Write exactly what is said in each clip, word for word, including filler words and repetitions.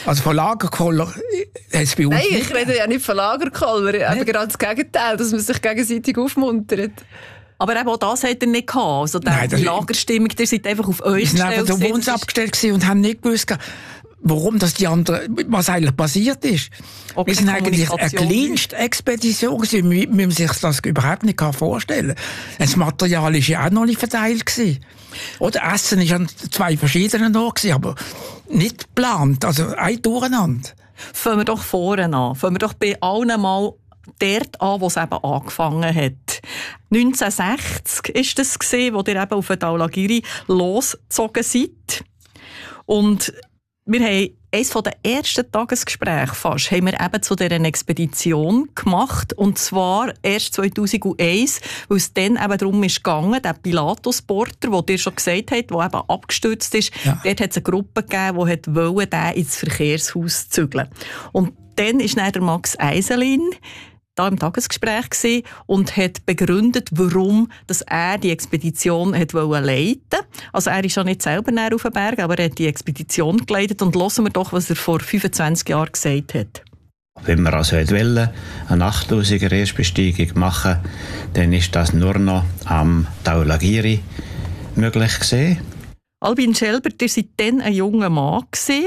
Also von Lagerkoller hat es bei uns Nein, nicht. ich rede ja nicht von Lagerkoller, aber gerade das Gegenteil, dass man sich gegenseitig aufmuntert. Aber eben auch das hat er nicht gehabt. Also Nein, die Lagerstimmung, ihr seid einfach auf euch Wir sind einfach gestellt. auf uns abgestellt gewesen und haben nicht gewusst, warum das die anderen, was eigentlich passiert ist. Okay, wir sind eigentlich eine Kommunikation. kleinste Expedition gewesen. Wir müssen sich das überhaupt nicht vorstellen. Das Material war ja auch noch nicht verteilt gewesen. Oder Essen war an zwei verschiedenen Orten gewesen, aber nicht geplant, also ein Durcheinander. Fangen wir doch vorne an. Fangen wir doch bei allen mal dort an, wo es eben angefangen hat. neunzehnhundertsechzig war das, wo ihr eben auf den Dhaulagiri losgezogen seid. Und wir haben eines der ersten Tagesgespräche fast, haben wir eben zu dieser Expedition gemacht. Und zwar erst zweitausendeins, weil es dann eben darum ist gegangen, der Pilatus-Porter, den ihr schon gesagt habt, der eben abgestürzt ist, ja. Dort hat es eine Gruppe gegeben, die wollte, den ins Verkehrshaus zügeln. Und dann ist dann der Max Eiselin da im Tagesgespräch gewesen und hat begründet, warum dass er die Expedition hat leiten wollte. Also er ist ja nicht selber näher auf den Berg, aber er hat die Expedition geleitet. Und hören wir doch, was er vor fünfundzwanzig Jahren gesagt hat. Wenn wir also wollen, eine achttausiger Erstbesteigung machen, dann ist das nur noch am Dhaulagiri möglich gewesen. Albin Schelber, ihr seid dann ein junger Mann gewesen.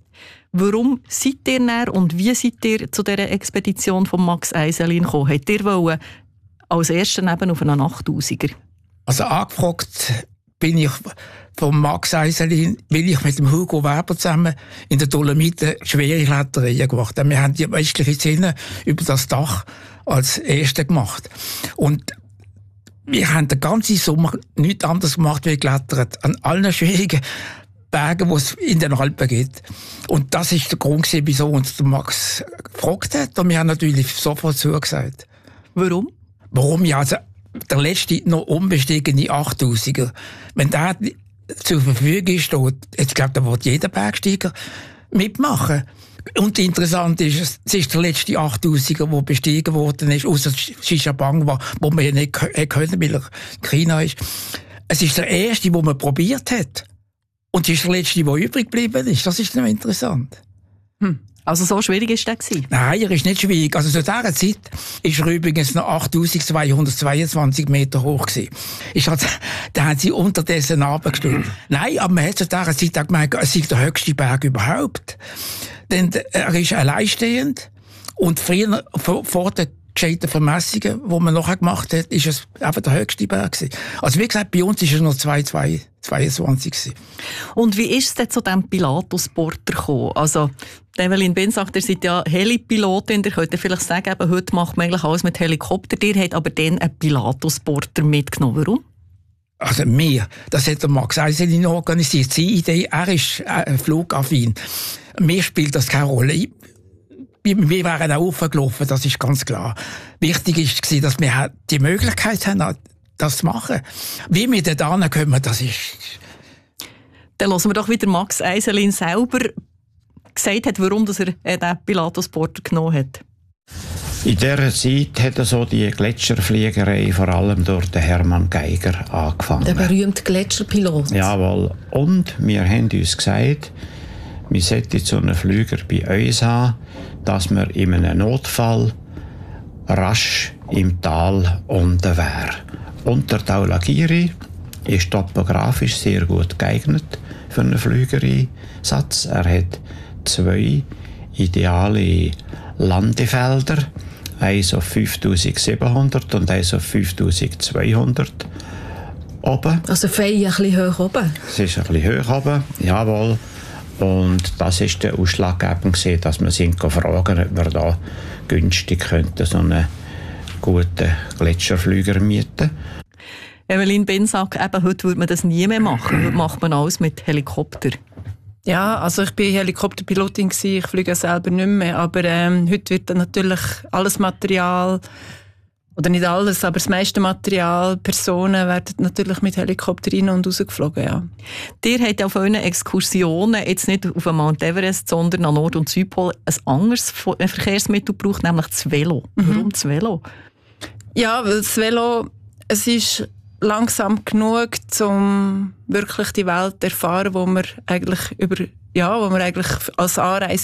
Warum seid ihr näher und wie seid ihr zu dieser Expedition von Max Eiselin gekommen? Habt ihr wollen als Ersten eben auf einen achttausiger? Also angefragt bin ich von Max Eiselin, weil ich mit dem Hugo Weber zusammen in der Dolomiten schwere Kletterei gemacht habe. Wir haben die westliche Szene über das Dach als Erste gemacht. Und wir haben den ganzen Sommer nichts anderes gemacht, wie geklettert. An allen schwierigen Bergen, die es in den Alpen gibt. Und das ist der Grund, wieso uns der Max gefragt hat. Und wir haben natürlich sofort zugesagt. Warum? Warum? Ja, also der letzte noch unbestiegene achttausiger. Wenn der zur Verfügung steht, jetzt glaube ich, da wird jeder Bergsteiger mitmachen. Und interessant ist, es ist der letzte achttausiger, der bestiegen worden ist, außer Shishapangma, wo man ja nicht können, weil er in China ist. Es ist der erste, den man probiert hat. Und es ist der letzte, der übrig geblieben ist. Das ist noch interessant. Hm. Also so schwierig war der gewesen? Nein, er ist nicht schwierig. Also zu dieser Zeit ist er übrigens noch achttausendzweihundertzweiundzwanzig Meter hoch gewesen. Ist halt, da haben sie unterdessen runtergestellt. Nein, aber man hat zu dieser Zeit auch gemeint, es ist der höchste Berg überhaupt. Denn er ist alleinstehend. Und früher, vor, vor der gescheiten Vermessungen, die man nachher gemacht hat, ist es einfach der höchste Berg gewesen. Also wie gesagt, bei uns ist er noch zwei Komma zweiundzwanzig gewesen. Und wie ist es denn zu diesem Pilatus-Porter gekommen? Also, Evelyn Ben sagt, ihr seid ja Helipilotin, ihr könnt vielleicht sagen, eben, heute macht man eigentlich alles mit Helikopter. Ihr habt aber dann einen Pilatus-Porter mitgenommen. Warum? Also mir, das hat der Max Eiselin organisiert. Seine Idee, er ist äh, flugaffin. Mir spielt das keine Rolle. Wir wären auch aufgelaufen, das ist ganz klar. Wichtig war, dass wir die Möglichkeit haben, das zu machen. Wie wir dort hinkommen, das ist... Dann hören wir doch, wie der Max Eiselin selber gesagt hat, warum er den Pilatus-Porter genommen hat. In dieser Zeit hat er so die Gletscherfliegerei vor allem durch den Hermann Geiger angefangen. Der berühmte Gletscherpilot. Jawohl. Und wir haben uns gesagt, wir sollten so einen Flüger bei uns haben, dass wir in einem Notfall rasch im Tal unten wären. Und der Dhaulagiri ist topografisch sehr gut geeignet für einen Flügereinsatz. Er hat zwei ideale Landefelder, eins auf fünftausendsiebenhundert und eins auf fünftausendzweihundert oben. Also Fei ein bisschen hoch oben? Es ist ein bisschen hoch oben, jawohl. Und das war der ausschlaggebend, dass wir sind fragen, ob wir da günstig könnten, so einen guten Gletscherflüger mieten. Evelyn Ben sagt, eben, heute würde man das nie mehr machen. Heute macht man alles mit Helikopter. Ja, also ich bin Helikopterpilotin gewesen, ich fliege selber nicht mehr, aber ähm, heute wird dann natürlich alles Material, oder nicht alles, aber das meiste Material, Personen werden natürlich mit Helikopter rein und raus geflogen, ja. Ihr habt auf euren Exkursionen jetzt nicht auf den Mount Everest, sondern an Nord- und Südpol ein anderes Verkehrsmittel gebraucht, nämlich das Velo. Mhm. Warum das Velo? Ja, weil das Velo, es ist langsam genug, um wirklich die Welt zu erfahren, wo wir eigentlich über, ja, wo wir eigentlich als Anreise